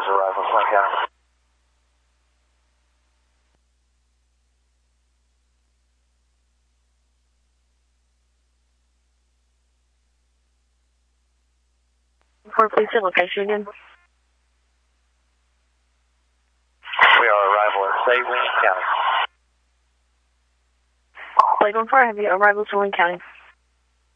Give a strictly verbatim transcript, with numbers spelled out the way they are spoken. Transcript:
arrival in Wayne County. For please your location again. We are arrival in say Wayne County. Wait on for have you arrivals in Wayne County.